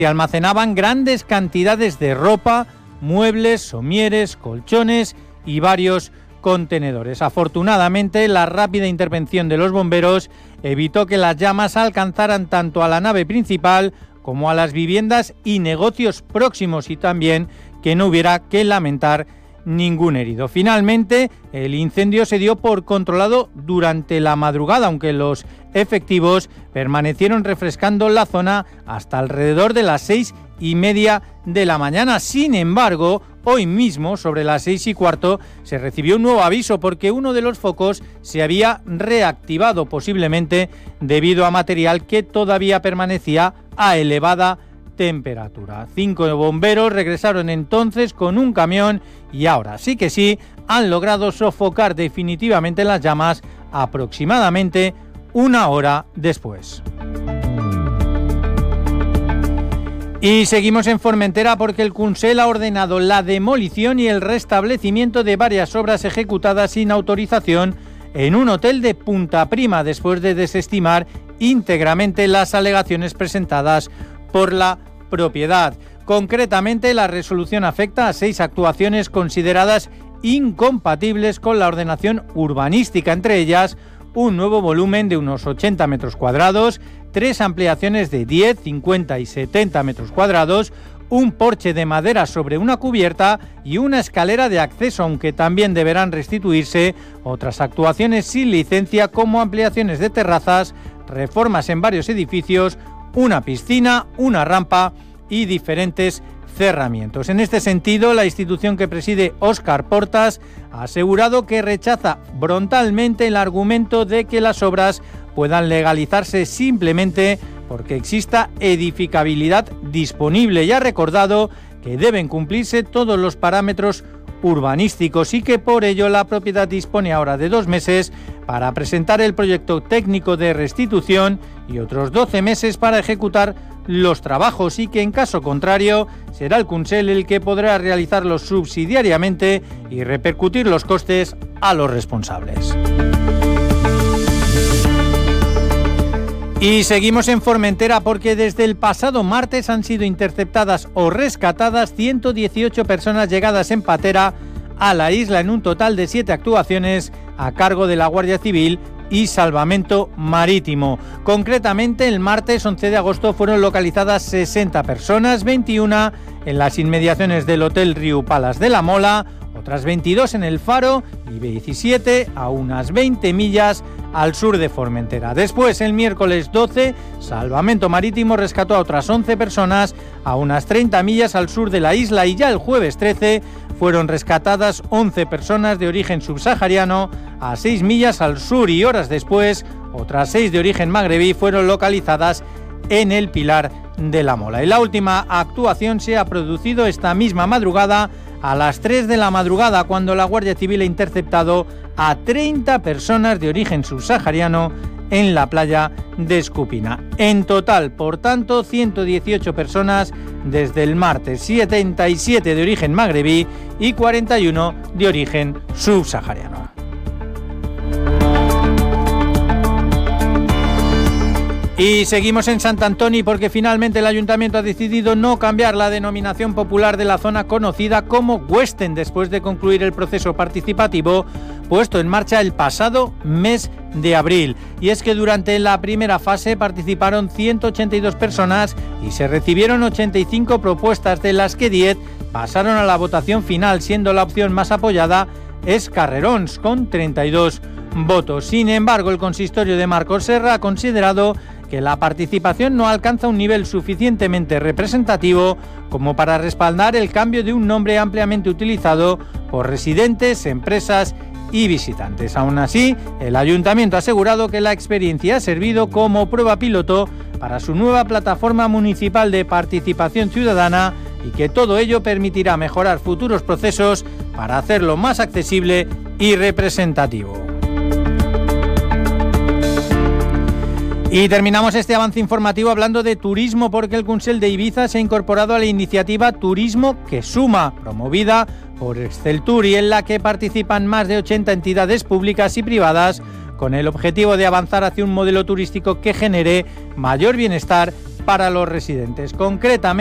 y almacenaban grandes cantidades de ropa, muebles, somieres, colchones y varios contenedores. Afortunadamente, la rápida intervención de los bomberos evitó que las llamas alcanzaran tanto a la nave principal como a las viviendas y negocios próximos, y también que no hubiera que lamentar ningún herido. Finalmente, el incendio se dio por controlado durante la madrugada, aunque los efectivos permanecieron refrescando la zona hasta alrededor de las 6:30 de la mañana. Sin embargo, hoy mismo, sobre las 6:15, se recibió un nuevo aviso porque uno de los focos se había reactivado, posiblemente debido a material que todavía permanecía a elevada temperatura. 5 bomberos regresaron entonces con un camión y ahora sí que sí han logrado sofocar definitivamente las llamas aproximadamente una hora después. Y seguimos en Formentera porque el Consell ha ordenado la demolición y el restablecimiento de varias obras ejecutadas sin autorización en un hotel de Punta Prima, después de desestimar íntegramente las alegaciones presentadas por la propiedad. Concretamente, la resolución afecta a 6 actuaciones consideradas incompatibles con la ordenación urbanística, entre ellas un nuevo volumen de unos 80 metros cuadrados, 3 ampliaciones de 10, 50 y 70 metros cuadrados, un porche de madera sobre una cubierta y una escalera de acceso, aunque también deberán restituirse otras actuaciones sin licencia como ampliaciones de terrazas, reformas en varios edificios, una piscina, una rampa y diferentes cerramientos. En este sentido, la institución que preside Óscar Portas ha asegurado que rechaza frontalmente el argumento de que las obras puedan legalizarse simplemente porque exista edificabilidad disponible, y ha recordado que deben cumplirse todos los parámetros urbanísticos y que por ello la propiedad dispone ahora de 2 meses para presentar el proyecto técnico de restitución y otros 12 meses para ejecutar los trabajos, y que en caso contrario será el Consell el que podrá realizarlos subsidiariamente y repercutir los costes a los responsables. Y seguimos en Formentera porque desde el pasado martes han sido interceptadas o rescatadas 118 personas llegadas en patera a la isla, en un total de 7 actuaciones a cargo de la Guardia Civil y Salvamento Marítimo. Concretamente, el martes 11 de agosto fueron localizadas 60 personas, 21 en las inmediaciones del Hotel Riu Palace de la Mola, otras 22 en el Faro y 17 a unas 20 millas al sur de Formentera. Después, el miércoles 12, Salvamento Marítimo rescató a otras 11 personas a unas 30 millas al sur de la isla, y ya el jueves 13 fueron rescatadas 11 personas de origen subsahariano a 6 millas al sur, y horas después otras 6 de origen magrebí fueron localizadas en el Pilar de la Mola. Y la última actuación se ha producido esta misma madrugada a las 3 de la madrugada, cuando la Guardia Civil ha interceptado a 30 personas de origen subsahariano en la playa de Escupina. En total, por tanto, 118 personas desde el martes, 77 de origen magrebí y 41 de origen subsahariano. Y seguimos en Sant Antoni porque finalmente el Ayuntamiento ha decidido no cambiar la denominación popular de la zona conocida como Huesten, después de concluir el proceso participativo puesto en marcha el pasado mes de abril. Y es que durante la primera fase participaron 182 personas y se recibieron 85 propuestas, de las que 10 pasaron a la votación final, siendo la opción más apoyada es Carrerons, con 32 votos. Sin embargo, el consistorio de Marcos Serra ha considerado que la participación no alcanza un nivel suficientemente representativo como para respaldar el cambio de un nombre ampliamente utilizado por residentes, empresas y visitantes. Aún así, el Ayuntamiento ha asegurado que la experiencia ha servido como prueba piloto para su nueva plataforma municipal de participación ciudadana y que todo ello permitirá mejorar futuros procesos para hacerlo más accesible y representativo. Y terminamos este avance informativo hablando de turismo, porque el Consell de Ibiza se ha incorporado a la iniciativa Turismo que Suma, promovida por Exceltur, y en la que participan más de 80 entidades públicas y privadas, con el objetivo de avanzar hacia un modelo turístico que genere mayor bienestar para los residentes. Concretamente,